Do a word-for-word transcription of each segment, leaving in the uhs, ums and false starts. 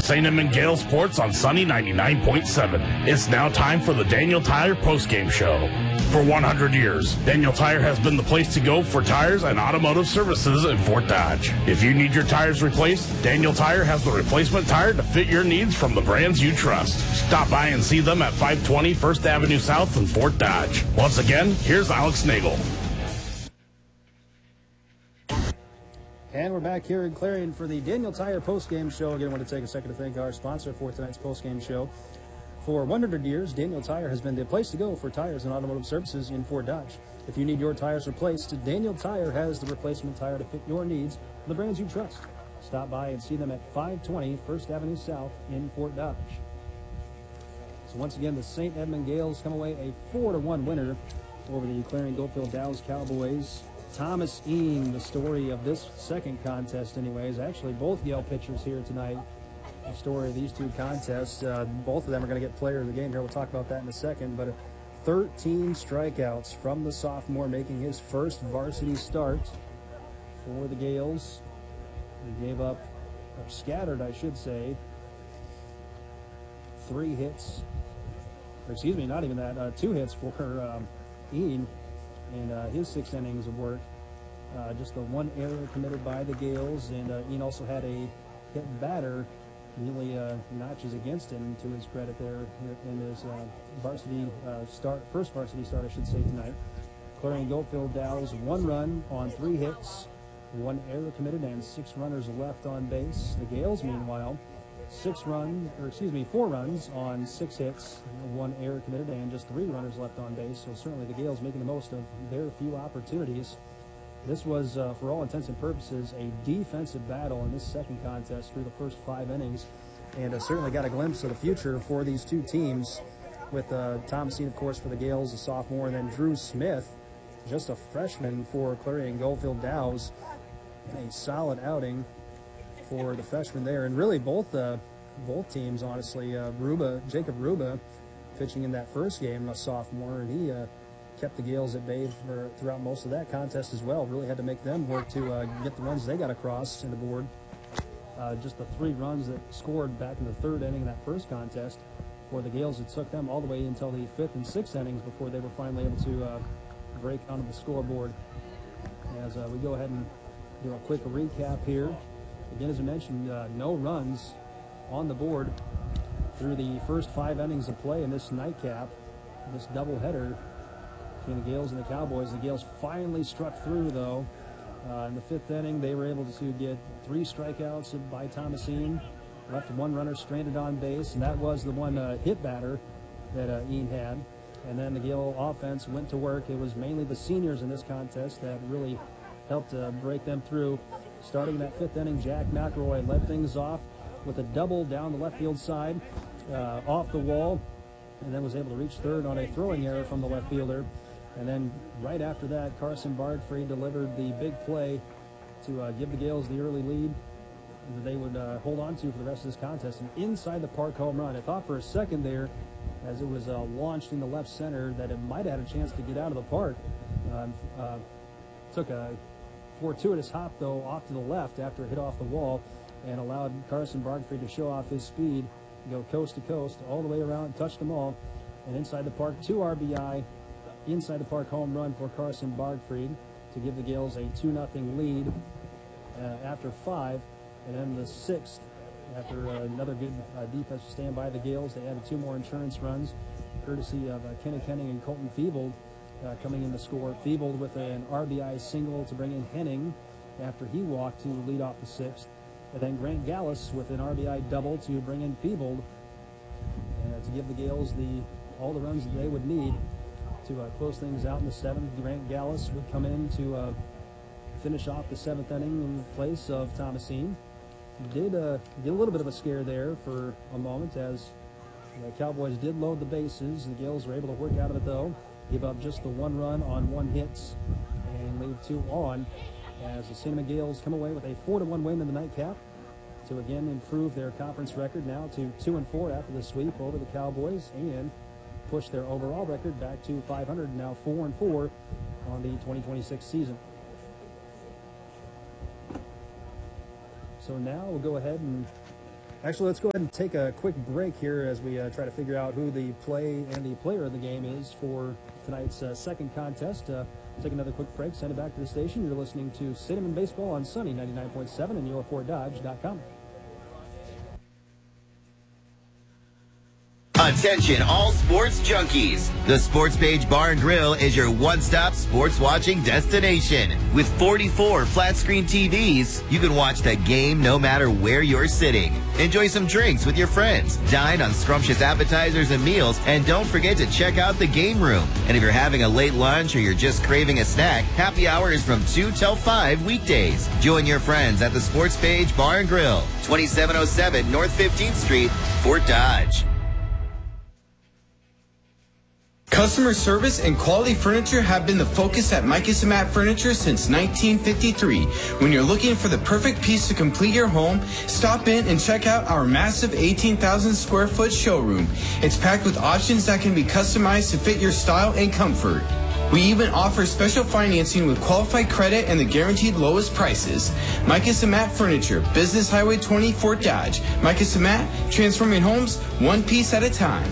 Saint Edmund Gale Sports on Sunny ninety-nine point seven. It's now time for the Daniel Tire postgame show. For one hundred years, Daniel Tire has been the place to go for tires and automotive services in Fort Dodge. If you need your tires replaced, Daniel Tire has the replacement tire to fit your needs from the brands you trust. Stop by and see them at five twenty First Avenue South in Fort Dodge. Once again, here's Alex Nagel. And we're back here in Clarion for the Daniel Tire postgame show. Again, I want to take a second to thank our sponsor for tonight's postgame show. For one hundred years, Daniel Tire has been the place to go for tires and automotive services in Fort Dodge. If you need your tires replaced, Daniel Tire has the replacement tire to fit your needs, the brands you trust. Stop by and see them at five twenty First Avenue South in Fort Dodge. So once again, the Saint Edmund Gales come away a four to one winner over the Clarion Goldfield Dows Cowboys. Thomas Ean, the story of this second contest anyways. Actually, both Gale pitchers here tonight. The story of these two contests. Uh, both of them are going to get player of the game here. We'll talk about that in a second. But thirteen strikeouts from the sophomore, making his first varsity start for the Gales. He gave up, or scattered, I should say, three hits. Or excuse me, not even that. Uh, two hits for um, Ean. And uh, his six innings of work, uh, just the one error committed by the Gales, and uh, Ian also had a hit batter, nearly uh, notches against him, to his credit there in his uh, varsity uh, start, first varsity start, I should say, tonight. Clarion Goldfield Dows, one run on three hits, one error committed, and six runners left on base. The Gales, meanwhile, six run, or excuse me, four runs on six hits, one error committed, and just three runners left on base. So certainly the Gales making the most of their few opportunities. This was, uh, for all intents and purposes, a defensive battle in this second contest through the first five innings, and uh, certainly got a glimpse of the future for these two teams, with uh, Thomasine, of course, for the Gales, a sophomore, and then Drew Smith, just a freshman for Clarion Goldfield Dows. A solid outing for the freshman there, and really both uh, both teams, honestly. Uh, Ruba, Jacob Ruba, pitching in that first game, a sophomore, and he uh, kept the Gales at bay for, throughout most of that contest as well. Really had to make them work to uh, get the runs they got across in the board. Uh, just the three runs that scored back in the third inning in that first contest for the Gales, it took them all the way until the fifth and sixth innings before they were finally able to uh, break onto the scoreboard. As uh, we go ahead and do a quick recap here. Again, as I mentioned, uh, no runs on the board through the first five innings of play in this nightcap, this doubleheader between the Gales and the Cowboys. The Gales finally struck through, though. Uh, in the fifth inning, they were able to get three strikeouts by Thomasine, left one runner stranded on base, and that was the one uh, hit batter that uh, Ian had. And then the Gale offense went to work. It was mainly the seniors in this contest that really helped uh, break them through. Starting in that fifth inning, Jack McElroy led things off with a double down the left field side, uh, off the wall, and then was able to reach third on a throwing error from the left fielder. And then right after that, Carson Bardfree delivered the big play to uh, give the Gales the early lead that they would uh, hold on to for the rest of this contest. An inside the park home run. I thought for a second there, as it was uh, launched in the left center, that it might have had a chance to get out of the park. Uh, uh, took a fortuitous hop, though, off to the left after it hit off the wall, and allowed Carson Bardfree to show off his speed, go coast to coast, all the way around, touched them all, and inside the park, two R B I, inside the park home run for Carson Bardfree to give the Gales a two nothing lead uh, after five, and then the sixth, after uh, another good uh, defensive stand by the Gales, they added two more insurance runs, courtesy of uh, Kenny Kenning and Colton Feevold. Uh, coming in to score. Feevold with an R B I single to bring in Henning after he walked to lead off the sixth. And then Grant Gallus with an R B I double to bring in Feevold uh, to give the Gales the all the runs that they would need to uh, close things out in the seventh. Grant Gallus would come in to uh, finish off the seventh inning in place of Thomasine. Did uh, get a little bit of a scare there for a moment as the Cowboys did load the bases. The Gales were able to work out of it, though. Give up just the one run on one hit and leave two on as the Saint Edmund Gales come away with a four to one win in the nightcap to again improve their conference record now to two and four after the sweep over the Cowboys and push their overall record back to five hundred, now four and four on the twenty twenty-six season. So now we'll go ahead and Actually, let's go ahead and take a quick break here as we uh, try to figure out who the play and the player of the game is for tonight's uh, second contest. Uh, take another quick break, send it back to the station. You're listening to Stadium and Baseball on Sunny ninety-nine point seven and your ford dodge dot com. Attention all sports junkies. The Sports Page Bar and Grill is your one-stop sports watching destination. With forty-four flat-screen T Vs, you can watch the game no matter where you're sitting. Enjoy some drinks with your friends. Dine on scrumptious appetizers and meals. And don't forget to check out the game room. And if you're having a late lunch or you're just craving a snack, happy hour is from two till five weekdays. Join your friends at the Sports Page Bar and Grill, twenty-seven oh seven North fifteenth Street, Fort Dodge. Customer service and quality furniture have been the focus at Micah Matt Furniture since nineteen fifty-three. When you're looking for the perfect piece to complete your home, stop in and check out our massive eighteen thousand square foot showroom. It's packed with options that can be customized to fit your style and comfort. We even offer special financing with qualified credit and the guaranteed lowest prices. Micah Matt Furniture, Business Highway twenty, Fort Dodge. Micah Matt, transforming homes one piece at a time.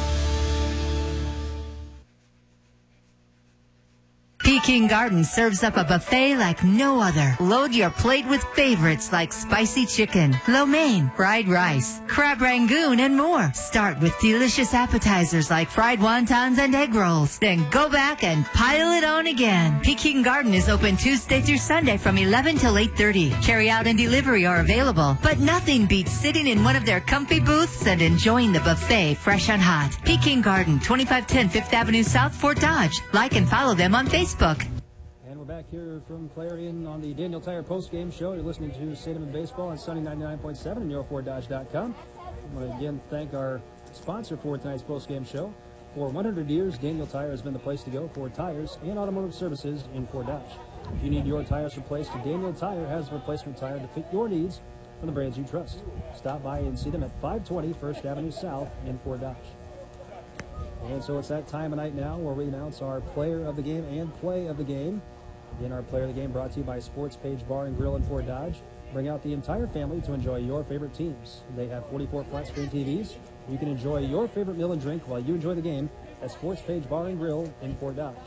Peking Garden serves up a buffet like no other. Load your plate with favorites like spicy chicken, lo mein, fried rice, crab rangoon, and more. Start with delicious appetizers like fried wontons and egg rolls. Then go back and pile it on again. Peking Garden is open Tuesday through Sunday from eleven till eight thirty. Carry out and delivery are available, but nothing beats sitting in one of their comfy booths and enjoying the buffet fresh and hot. Peking Garden, twenty-five ten Fifth Avenue South, Fort Dodge. Like and follow them on Facebook. And we're back here from Clarion on the Daniel Tire postgame show. You're listening to Stadium and Baseball on Sunny ninety-nine point seven and your ford dodge dot com. I want to again thank our sponsor for tonight's postgame show. For one hundred years, Daniel Tire has been the place to go for tires and automotive services in Fort Dodge. If you need your tires replaced, Daniel Tire has a replacement tire to fit your needs from the brands you trust. Stop by and see them at five twenty First Avenue South in Fort Dodge. And so it's that time of night now where we announce our player of the game and play of the game. Again, our player of the game brought to you by Sports Page Bar and Grill in Fort Dodge. Bring out the entire family to enjoy your favorite teams. They have forty-four flat-screen T Vs. You can enjoy your favorite meal and drink while you enjoy the game at Sports Page Bar and Grill in Fort Dodge.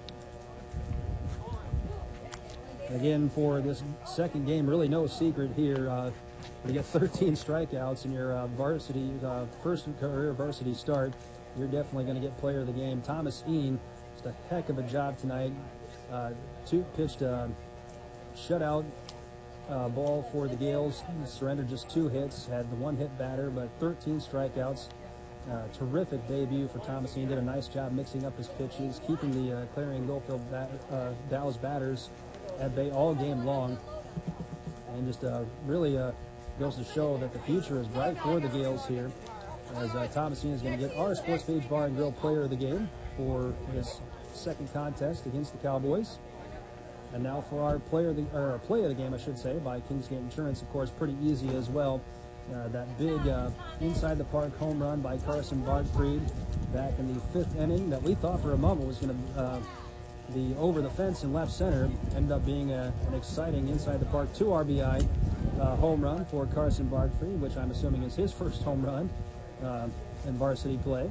Again, for this second game, really no secret here. Uh, you get thirteen strikeouts in your uh, varsity, uh, first career varsity start. You're definitely going to get player of the game. Thomas Ean, just a heck of a job tonight. Uh, two pitched a shutout uh, ball for the Gales. He surrendered just two hits, had the one hit batter, but thirteen strikeouts. Uh, terrific debut for Thomas Ean. Did a nice job mixing up his pitches, keeping the uh, Clarion Goldfield bat, uh, Dallas batters at bay all game long. And just uh, really uh, goes to show that the future is bright for the Gales here, as uh, Thomas Ean is going to get our Sports Page Bar and Grill player of the game for this second contest against the Cowboys. And now for our player of the, or our play of the game, I should say, by Kingsgate Insurance, of course, pretty easy as well. Uh, that big uh, inside the park home run by Carson Bartfried back in the fifth inning that we thought for a moment was going to uh, be over the fence in left center, ended up being a, an exciting inside the park two R B I uh, home run for Carson Bartfried, which I'm assuming is his first home run Uh, in varsity play.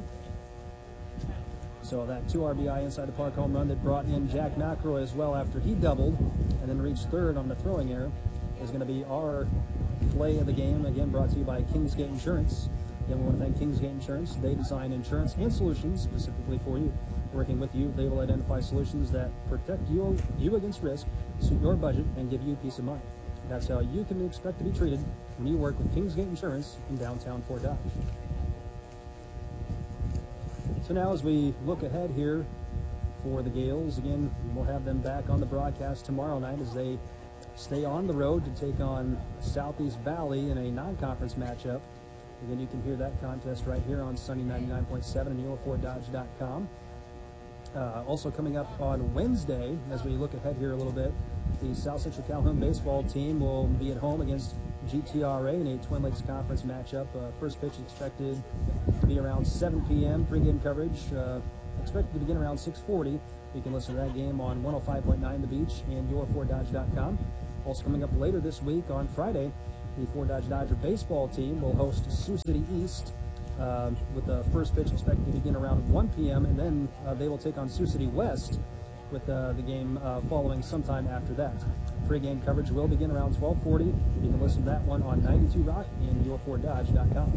So that two R B I inside the park home run that brought in Jack McElroy as well after he doubled and then reached third on the throwing error is going to be our play of the game, again brought to you by Kingsgate Insurance. Again, we want to thank Kingsgate Insurance. They design insurance and solutions specifically for you. Working with you, they will identify solutions that protect you, you against risk, suit your budget, and give you peace of mind. That's how you can expect to be treated when you work with Kingsgate Insurance in downtown Fort Dodge. So now as we look ahead here for the Gales, again, we'll have them back on the broadcast tomorrow night as they stay on the road to take on Southeast Valley in a non-conference matchup. Again, you can hear that contest right here on Sunny ninety-nine point seven and your ford dodge dot com. Uh, also coming up on Wednesday, as we look ahead here a little bit, the South Central Calhoun baseball team will be at home against G T R A in a Twin Lakes Conference matchup. Uh, first pitch expected to be around seven p m Pre-game coverage uh, expected to begin around six forty. You can listen to that game on one oh five point nine The Beach and your ford dodge dot com. Also coming up later this week on Friday, The Fort Dodge Dodger baseball team will host Sioux City East uh, with the first pitch expected to begin around one p.m. and then uh, they will take on Sioux City West with uh, the game uh, following sometime after that. Pre-game coverage will begin around twelve forty. You can listen to that one on ninety-two Rock and your fort dodge dot com.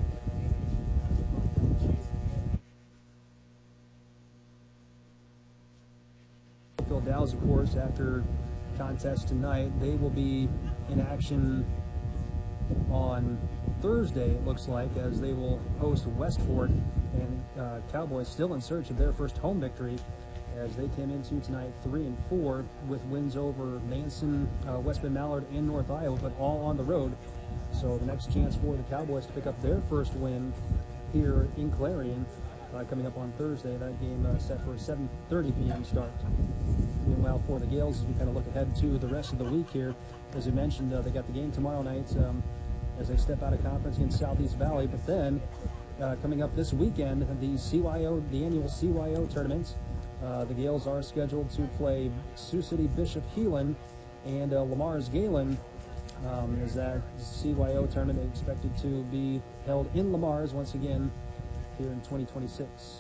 Phil Dow's, of course, after contest tonight, they will be in action on Thursday, it looks like, as they will host West Fort, and uh, Cowboys still in search of their first home victory as they came into tonight three and four with wins over Manson, uh, West Bend Mallard, and North Iowa, but all on the road. So the next chance for the Cowboys to pick up their first win here in Clarion uh, coming up on Thursday. That game uh, set for a seven thirty p.m. start. Meanwhile, for the Gales, as we kind of look ahead to the rest of the week here, as we mentioned, uh, they got the game tomorrow night um, as they step out of conference against Southeast Valley. But then, uh, coming up this weekend, the C Y O, the annual C Y O tournament, uh, the Gales are scheduled to play Sioux City Bishop Heelan and uh, Lamar's Galen. Um, as that C Y O tournament is expected to be held in Lamar's once again here in twenty twenty-six.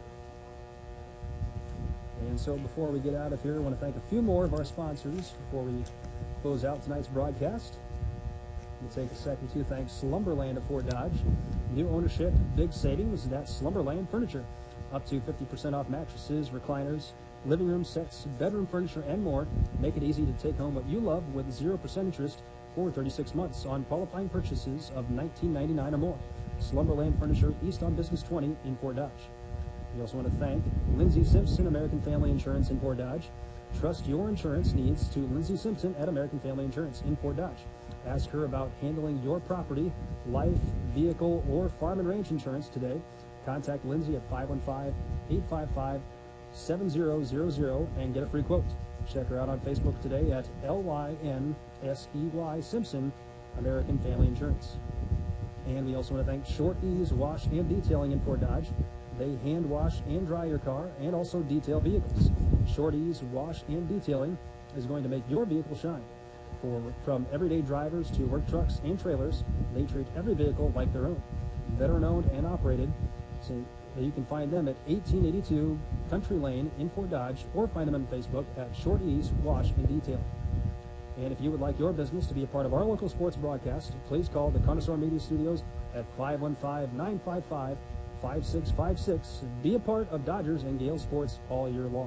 And so before we get out of here, I want to thank a few more of our sponsors before we close out tonight's broadcast. We'll take a second to thank Slumberland of Fort Dodge. New ownership, big savings, that's Slumberland Furniture. Up to fifty percent off mattresses, recliners, living room sets, bedroom furniture, and more. Make it easy to take home what you love with zero percent interest for thirty-six months on qualifying purchases of nineteen ninety-nine dollars or more. Slumberland Furniture, East on Business twenty in Fort Dodge. We also want to thank Lindsay Simpson, American Family Insurance in Fort Dodge. Trust your insurance needs to Lindsay Simpson at American Family Insurance in Fort Dodge. Ask her about handling your property, life, vehicle, or farm and range insurance today. Contact Lindsay at five one five, eight five five, seven zero zero zero and get a free quote. Check her out on Facebook today at L Y N S E Y Simpson, American Family Insurance. And we also want to thank Short Ease Wash and Detailing in Fort Dodge. They hand wash and dry your car and also detail vehicles. Short Ease Wash and Detailing is going to make your vehicle shine. For from everyday drivers to work trucks and trailers, they treat every vehicle like their own. Veteran-owned and operated, so you can find them at eighteen eighty-two Country Lane in Fort Dodge, or find them on Facebook at Short Ease Wash and Detailing. And if you would like your business to be a part of our local sports broadcast, please call the Connoisseur Media Studios at five one five, nine five five, five six five six. Be a part of Dodgers and Gale sports all year long.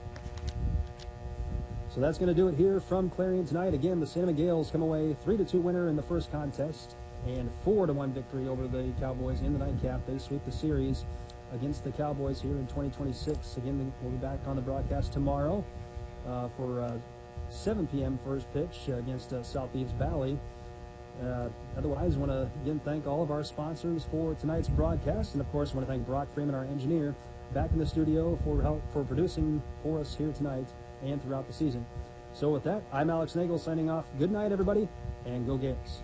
So that's going to do it here from Clarion tonight. Again, the Cinnamon Gales come away three to two winner in the first contest and four to one victory over the Cowboys in the nightcap. They sweep the series against the Cowboys here in twenty twenty-six. Again, we'll be back on the broadcast tomorrow uh, for uh, seven p.m. first pitch against uh, Southeast Valley. Uh, otherwise, I want to again thank all of our sponsors for tonight's broadcast, and of course, I want to thank Brock Freeman, our engineer, back in the studio for help for producing for us here tonight and throughout the season. So with that, I'm Alex Nagel signing off. Good night, everybody, and go Gales.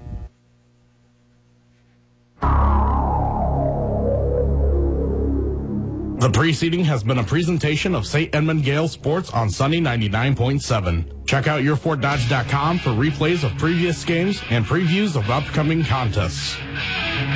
The preceding has been a presentation of Saint Edmund Gale Sports on Sunny ninety-nine point seven. Check out your fort dodge dot com for replays of previous games and previews of upcoming contests.